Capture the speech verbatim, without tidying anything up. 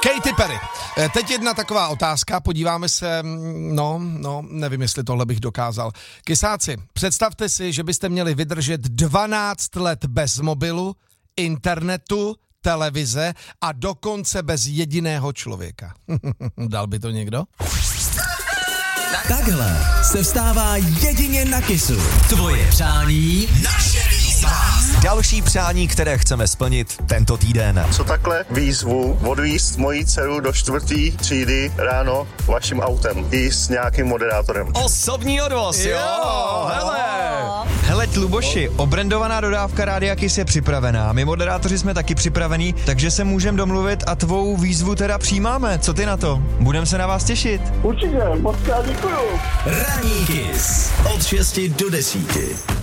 Katy Perry. Teď jedna taková otázka, podíváme se, no, no, nevím, jestli tohle bych dokázal. Kysáci, představte si, že byste měli vydržet dvanáct let bez mobilu, internetu, televize a dokonce bez jediného člověka. Dal by to někdo? Takhle se vstává jedině na Kissu. Tvoje přání, naše výzva. Další přání, které chceme splnit tento týden. Co takhle výzvu odvízt moji dceru do čtvrtý třídy ráno vaším autem i s nějakým moderátorem. Osobní odvoz, jo, jo hele. Hele, Tluboši, obrandovaná dodávka Rádia Kiss je připravená. My moderátoři jsme taky připravení, takže se můžeme domluvit a tvou výzvu teda přijímáme. Co ty na to? Budeme se na vás těšit. Určitě, moc krát děkuju. Ranní Kiss od šesti do desíti.